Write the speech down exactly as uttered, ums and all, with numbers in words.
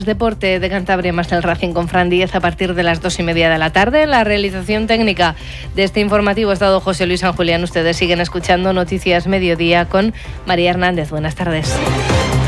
Deporte de Cantabria más el Racing con Fran Díez a partir de las dos y media de la tarde. En la realización técnica de este informativo ha estado José Luis San Julián. Ustedes siguen escuchando Noticias Mediodía con María Hernández. Buenas tardes.